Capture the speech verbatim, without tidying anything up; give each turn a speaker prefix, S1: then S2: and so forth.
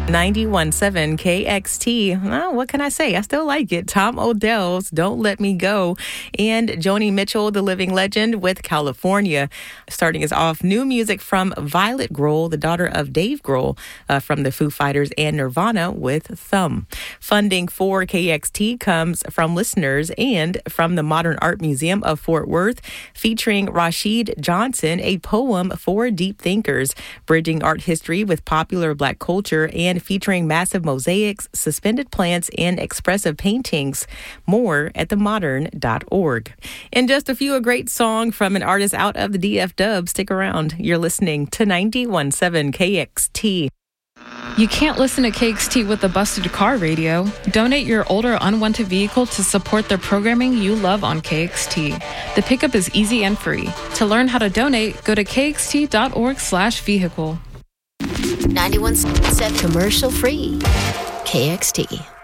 S1: ninety-one point seven K X T. Well, what can I say? I still like it. Tom Odell's Don't Let Me Go, and Joni Mitchell, the living legend, with California. Starting us off, new music from Violet Grohl, the daughter of Dave Grohl, uh, from the Foo Fighters and Nirvana, with Thumb. Funding for K X T comes from listeners and from the Modern Art Museum of Fort Worth, featuring Rashid Johnson, a poem for deep thinkers, bridging art history with popular Black culture and featuring massive mosaics, suspended plants, and expressive paintings. More at the modern dot org. And just a few, a great song from an artist out of the D F W. Stick around. You're listening to ninety-one point seven K X T.
S2: You can't listen to K X T with a busted car radio. Donate your older unwanted vehicle to support the programming you love on K X T. The pickup is easy and free. To learn how to donate, go to K X T dot org slash vehicle.
S3: ninety-one point seven commercial free. K X T.